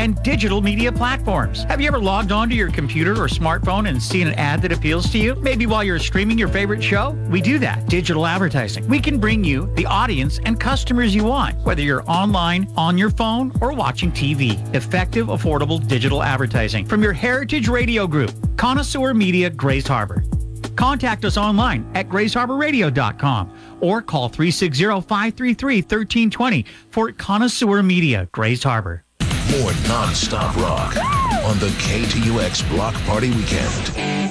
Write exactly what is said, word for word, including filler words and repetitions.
and digital media platforms. Have you ever logged onto your computer or smartphone and seen an ad that appeals to you? Maybe while you're streaming your favorite show? We do that. Digital advertising. We can bring you the audience and customers you want, whether you're online, on your phone, or watching T V. Effective, affordable digital advertising from your Heritage Radio Group, Connoisseur Media, Grays Harbor. Contact us online at grays harbor radio dot com or call three six zero, five three three, one three two zero for Connoisseur Media, Grays Harbor. More non-stop rock on the K T U X Block Party Weekend.